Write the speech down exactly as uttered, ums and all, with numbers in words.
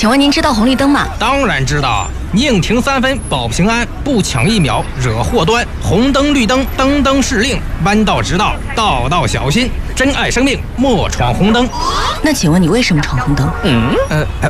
请问您知道红绿灯吗？ 当然知道，宁停三分保平安，不抢一秒惹祸端。红灯绿灯灯灯是令，弯道直道道道小心。珍爱生命莫闯红灯。 那请问你为什么闯红灯？ 嗯呃